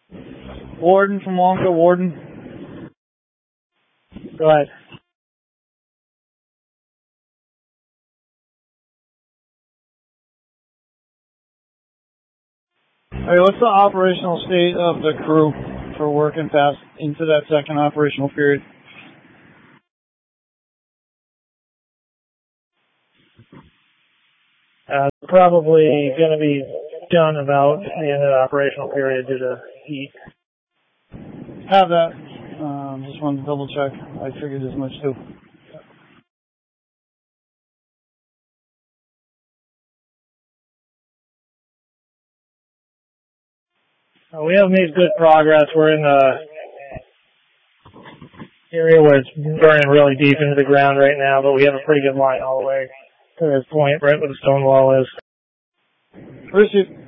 Warden from Wonka, Warden. Go ahead. Alright, what's the operational state of the crew for working past into that second operational period? Probably going to be done about the end of the operational period due to heat. Have that. Just wanted to double check. I figured as much too. We have made good progress. We're in the area where it's burning really deep into the ground right now, but we have a pretty good line all the way to this point, right where the stone wall is. Received.